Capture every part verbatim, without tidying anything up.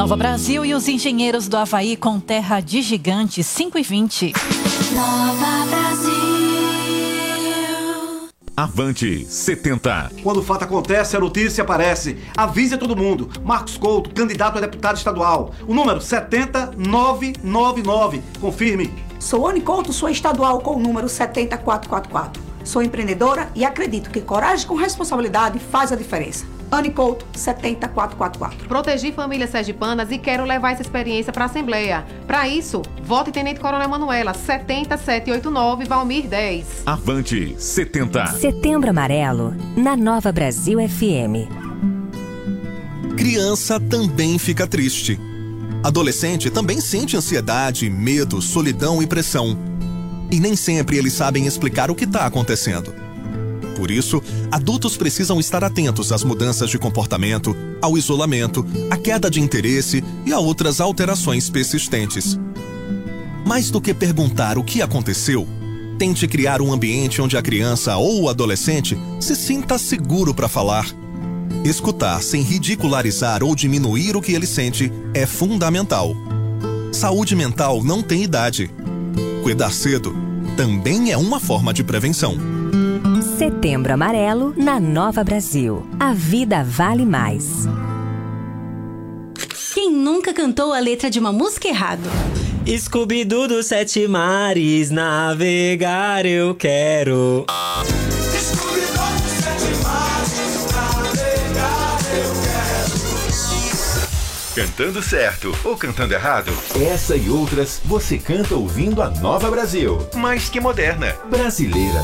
Nova Brasil e os engenheiros do Havaí com terra de gigante, cinco e vinte. Nova Brasil. Avante setenta. Quando o fato acontece, a notícia aparece. Avise a todo mundo. Marcos Couto, candidato a deputado estadual. O número setenta nove nove nove. Confirme. Sou Anne Couto, sou estadual com o número setenta quatrocentos e quarenta e quatro. Sou empreendedora e acredito que coragem com responsabilidade faz a diferença. Anne Couto, setenta quatrocentos e quarenta e quatro. Protegi famílias sergipanas e quero levar essa experiência para a Assembleia. Para isso, vote Tenente Coronel Manuela, setenta setecentos e oitenta e nove, Valmir dez. Avante setenta. Setembro Amarelo, na Nova Brasil F M. Criança também fica triste. Adolescente também sente ansiedade, medo, solidão e pressão. E nem sempre eles sabem explicar o que está acontecendo. Por isso, adultos precisam estar atentos às mudanças de comportamento, ao isolamento, à queda de interesse e a outras alterações persistentes. Mais do que perguntar o que aconteceu, tente criar um ambiente onde a criança ou o adolescente se sinta seguro para falar. Escutar sem ridicularizar ou diminuir o que ele sente é fundamental. Saúde mental não tem idade. Cuidar cedo também é uma forma de prevenção. Setembro Amarelo na Nova Brasil. A vida vale mais. Quem nunca cantou a letra de uma música errado? Scooby-Doo dos sete mares, navegar eu quero. Scooby-Doo dos sete mares, navegar eu quero. Cantando certo ou cantando errado? Essa e outras você canta ouvindo a Nova Brasil. Mais que moderna, brasileira.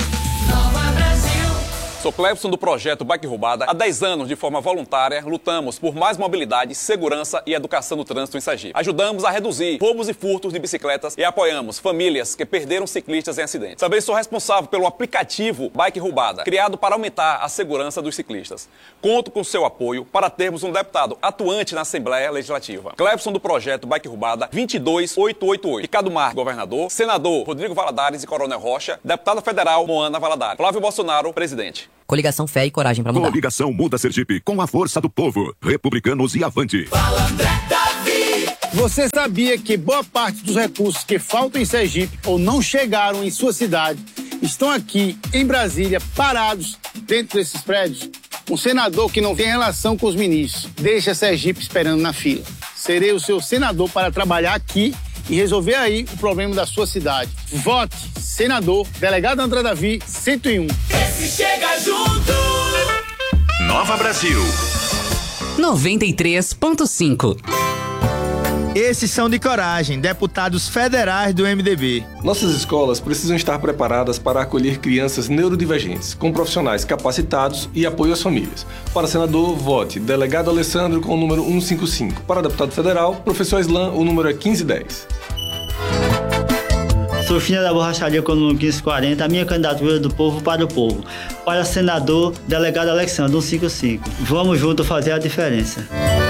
Sou Clebson do projeto Bike Roubada. Há dez anos, de forma voluntária, lutamos por mais mobilidade, segurança e educação no trânsito em Sergipe. Ajudamos a reduzir roubos e furtos de bicicletas e apoiamos famílias que perderam ciclistas em acidentes. Também sou responsável pelo aplicativo Bike Roubada, criado para aumentar a segurança dos ciclistas. Conto com seu apoio para termos um deputado atuante na Assembleia Legislativa. Clebson do projeto Bike Roubada, vinte e dois mil oitocentos e oitenta e oito. Ricardo Marques, governador. Senador Rodrigo Valadares e Coronel Rocha. Deputada federal Moana Valadares. Flávio Bolsonaro, presidente. Coligação Fé e Coragem para Mudar. Coligação Muda Sergipe, com a força do povo. Republicanos e avante. Fala André Davi. Você sabia que boa parte dos recursos que faltam em Sergipe ou não chegaram em sua cidade estão aqui em Brasília, parados dentro desses prédios? Um senador que não tem relação com os ministros deixa Sergipe esperando na fila. Serei o seu senador para trabalhar aqui e resolver aí o problema da sua cidade. Vote, senador, delegado André Davi, cento e um. Esse chega junto. Nova Brasil. noventa e três ponto cinco. Esses são de coragem, deputados federais do M D B. Nossas escolas precisam estar preparadas para acolher crianças neurodivergentes, com profissionais capacitados e apoio às famílias. Para senador, vote delegado Alessandro com o número cento e cinquenta e cinco. Para deputado federal, professor Islam, o número é quinze dez. Sofia da Borracharia com o número quinze quarenta, a minha candidatura do povo para o povo. Para senador, delegado Alexandre, cento e cinquenta e cinco. Vamos juntos fazer a diferença.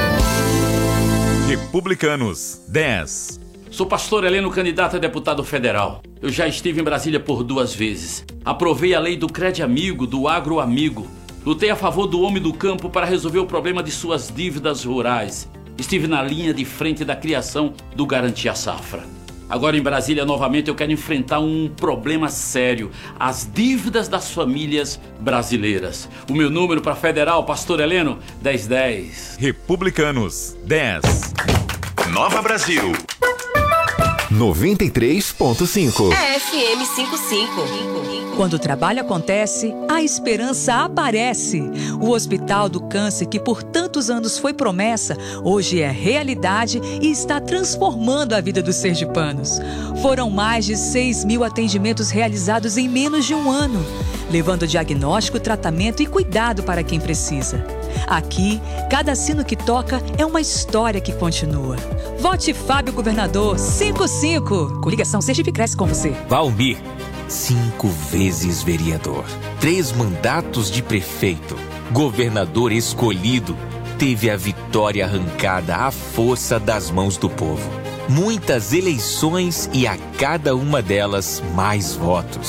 Republicanos, dez. Sou pastor Heleno, candidato a deputado federal. Eu já estive em Brasília por duas vezes. Aprovei a lei do Crédito Amigo, do Agro Amigo. Lutei a favor do homem do campo para resolver o problema de suas dívidas rurais. Estive na linha de frente da criação do Garantia Safra. Agora em Brasília, novamente, eu quero enfrentar um problema sério: as dívidas das famílias brasileiras. O meu número para federal, pastor Heleno, dez dez. Republicanos, dez. Nova Brasil. noventa e três ponto cinco. É F M cinquenta e cinco. Quando o trabalho acontece, a esperança aparece. O Hospital do Câncer, que por tantos anos foi promessa, hoje é realidade e está transformando a vida dos sergipanos. Foram mais de seis mil atendimentos realizados em menos de um ano, levando diagnóstico, tratamento e cuidado para quem precisa. Aqui, cada sino que toca é uma história que continua. Vote Fábio Governador, cinquenta e cinco. Coligação Sergipe cresce com você. Valmir, cinco vezes vereador, três mandatos de prefeito, governador escolhido, teve a vitória arrancada à força das mãos do povo. Muitas eleições e a cada uma delas mais votos.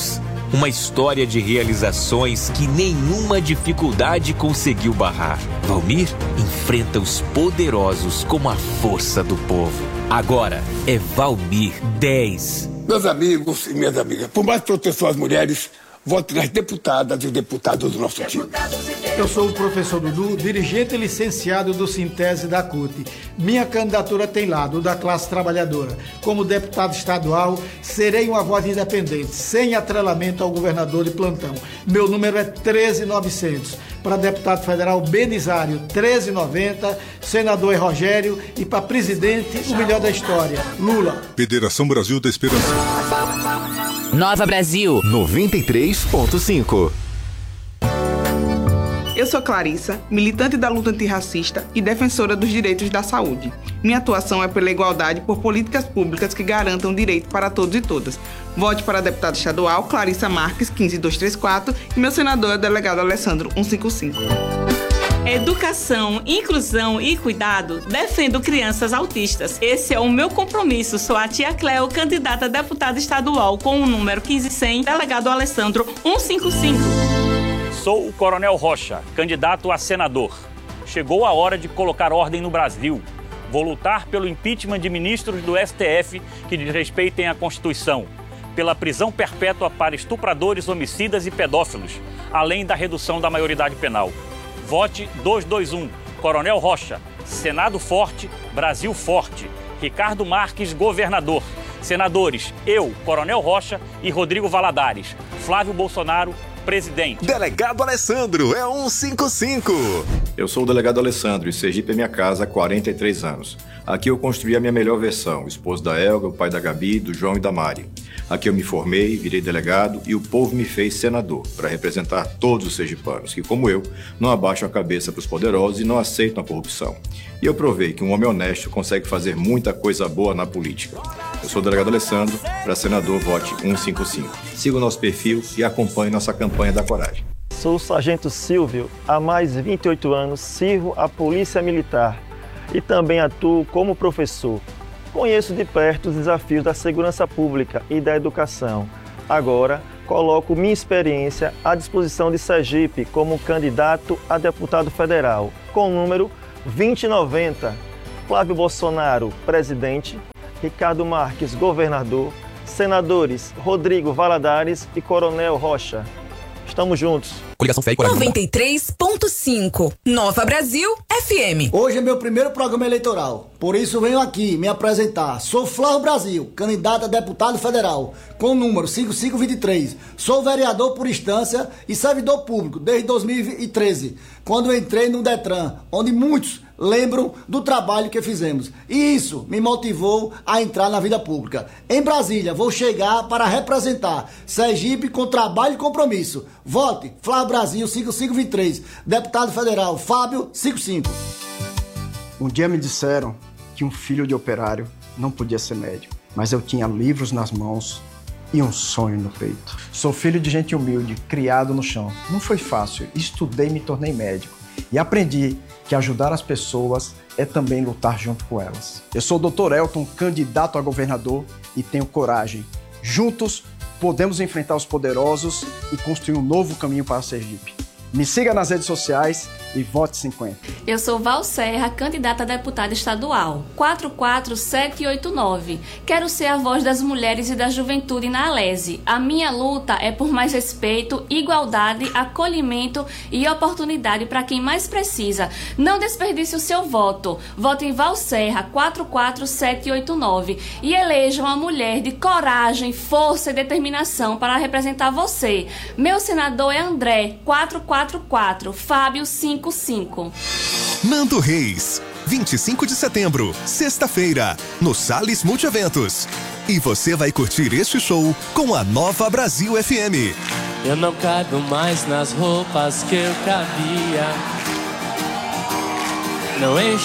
Uma história de realizações que nenhuma dificuldade conseguiu barrar. Valmir enfrenta os poderosos como a força do povo. Agora é Valmir dez. Meus amigos e minhas amigas, por mais proteção às mulheres, vote nas deputadas e deputados do nosso time. Eu sou o professor Dudu, dirigente licenciado do Sintese da C U T. Minha candidatura tem lado, o da classe trabalhadora. Como deputado estadual, serei uma voz independente, sem atrelamento ao governador de plantão. Meu número é treze mil e novecentos. Para deputado federal, Benizário, treze mil e noventa. Senador é Rogério. E para presidente, o melhor da história, Lula. Federação Brasil da Esperança. Nova Brasil noventa e três ponto cinco. Eu sou Clarissa, militante da luta antirracista e defensora dos direitos da saúde. Minha atuação é pela igualdade por políticas públicas que garantam direito para todos e todas. Vote para a deputada estadual Clarissa Marques, quinze mil duzentos e trinta e quatro, e meu senador é o delegado Alessandro, cento e cinquenta e cinco. Educação, inclusão e cuidado, defendo crianças autistas. Esse é o meu compromisso. Sou a tia Cleo, candidata a deputada estadual com o número quinze mil cem, delegado Alessandro, cento e cinquenta e cinco. Sou o Coronel Rocha, candidato a senador. Chegou a hora de colocar ordem no Brasil. Vou lutar pelo impeachment de ministros do S T F que desrespeitem a Constituição, pela prisão perpétua para estupradores, homicidas e pedófilos, além da redução da maioridade penal. Vote duzentos e vinte e um, Coronel Rocha. Senado forte, Brasil forte. Ricardo Marques, governador. Senadores, eu, Coronel Rocha e Rodrigo Valadares. Flávio Bolsonaro, presidente. Delegado Alessandro, é cento e cinquenta e cinco. Eu sou o delegado Alessandro e Sergipe é minha casa há quarenta e três anos. Aqui eu construí a minha melhor versão, esposo da Elga, o pai da Gabi, do João e da Mari. Aqui eu me formei, virei delegado e o povo me fez senador, para representar todos os sergipanos, que, como eu, não abaixam a cabeça para os poderosos e não aceitam a corrupção. E eu provei que um homem honesto consegue fazer muita coisa boa na política. Eu sou o delegado Alessandro, para senador, vote cento e cinquenta e cinco. Siga o nosso perfil e acompanhe nossa campanha da coragem. Sou o sargento Silvio, há mais de vinte e oito anos sirvo a Polícia Militar e também atuo como professor. Conheço de perto os desafios da segurança pública e da educação. Agora, coloco minha experiência à disposição de Sergipe como candidato a deputado federal, com o número vinte mil e noventa. Flávio Bolsonaro, presidente. Ricardo Marques, governador. Senadores Rodrigo Valadares e Coronel Rocha. Estamos juntos. Coligação Fé e Coragem. noventa e três ponto cinco. Nova Brasil F M. Hoje é meu primeiro programa eleitoral. Por isso venho aqui me apresentar. Sou Flávio Brasil, candidato a deputado federal, com o número cinco cinco dois três. Sou vereador por instância e servidor público desde dois mil e treze, quando entrei no Detran, onde muitos lembram do trabalho que fizemos. E isso me motivou a entrar na vida pública. Em Brasília, vou chegar para representar Sergipe com trabalho e compromisso. Vote Flávio Brasil cinco cinco dois três. Deputado federal Fábio cinquenta e cinco. Um dia me disseram que um filho de operário não podia ser médico, mas eu tinha livros nas mãos e um sonho no peito. Sou filho de gente humilde, criado no chão. Não foi fácil, estudei e me tornei médico. E aprendi que ajudar as pessoas é também lutar junto com elas. Eu sou o doutor Elton, candidato a governador, e tenho coragem. Juntos, podemos enfrentar os poderosos e construir um novo caminho para Sergipe. Me siga nas redes sociais e vote cinquenta. Eu sou Val Serra, candidata a deputada estadual, quatro quatro sete oito nove. Quero ser a voz das mulheres e da juventude na Alese. A minha luta é por mais respeito, igualdade, acolhimento e oportunidade para quem mais precisa. Não desperdice o seu voto. Vote em Val Serra, quatro quatro sete oito nove e eleja uma mulher de coragem, força e determinação para representar você. Meu senador é André, quatro quatro quatro, Fábio cinquenta e cinco. Nando Reis, vinte e cinco de setembro, sexta-feira, no Salles Multieventos. E você vai curtir este show com a Nova Brasil F M. Eu não caibo mais nas roupas que eu cabia. Não enche